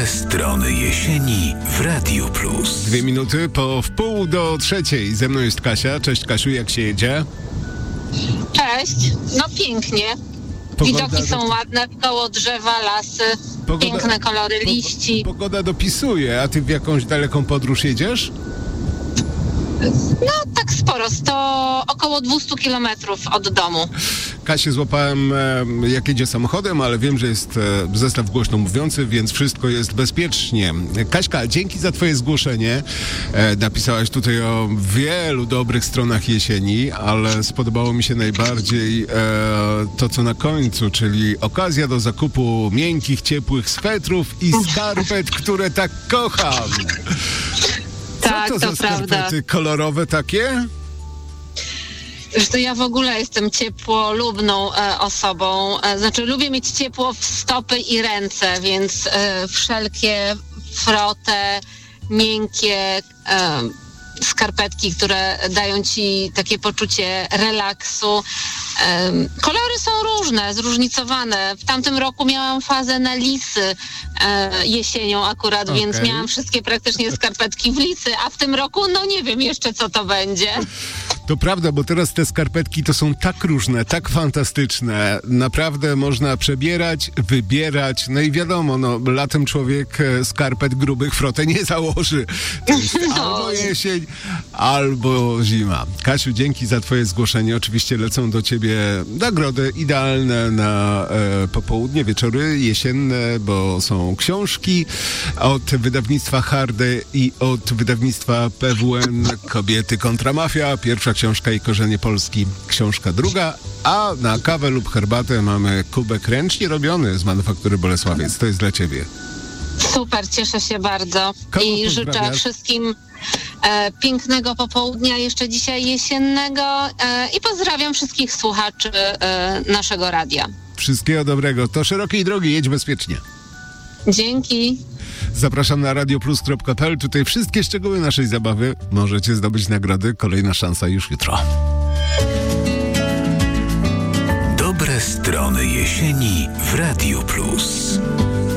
Dobre strony jesieni w Radiu Plus. 2 minuty po 2:30. Ze mną jest Kasia. Cześć Kasiu, jak się jedzie? Cześć, no pięknie. Pogoda Widoki są ładne, koło drzewa, lasy, piękne kolory liści. Pogoda dopisuje, a ty w jakąś daleką podróż jedziesz? No tak sporo, około 200 kilometrów od domu. Kasię złapałem, jak jedzie samochodem, ale wiem, że jest zestaw głośno mówiący, więc wszystko jest bezpiecznie. Kaśka, dzięki za twoje zgłoszenie. Napisałaś tutaj o wielu dobrych stronach jesieni, ale spodobało mi się najbardziej to, co na końcu, czyli okazja do zakupu miękkich, ciepłych swetrów i skarpet, które tak kocham. Tak, Co to za prawda. skarpety kolorowe takie? Zresztą ja w ogóle jestem ciepłolubną osobą. Znaczy lubię mieć ciepło w stopy i ręce, więc wszelkie frote, miękkie skarpetki, które dają ci takie poczucie relaksu. Kolory są różne, zróżnicowane. W tamtym roku miałam fazę na lisy jesienią akurat, więc miałam wszystkie praktycznie skarpetki w lisy, a w tym roku no nie wiem jeszcze co to będzie. To prawda, bo teraz te skarpetki to są tak różne, tak fantastyczne. Naprawdę można przebierać, wybierać. No i wiadomo, latem człowiek skarpet grubych frotę nie założy. To jest albo jesień, albo zima. Kasiu, dzięki za twoje zgłoszenie. Oczywiście lecą do ciebie nagrody idealne na popołudnie, wieczory jesienne, bo są książki od wydawnictwa Hardy i od wydawnictwa PWN Kobiety kontra Mafia. Pierwsza książka i korzenie Polski, książka druga, a na kawę lub herbatę mamy kubek ręcznie robiony z manufaktury Bolesławiec. To jest dla ciebie. Super, cieszę się bardzo. Kogo I życzę pozdrawiasz? wszystkim pięknego popołudnia jeszcze dzisiaj jesiennego i pozdrawiam wszystkich słuchaczy naszego radia. Wszystkiego dobrego. To szerokiej drogi, jedź bezpiecznie. Dzięki. Zapraszam na radioplus.pl. Tutaj wszystkie szczegóły naszej zabawy. Możecie zdobyć nagrody. Kolejna szansa już jutro. Dobre strony jesieni w Radiu Plus.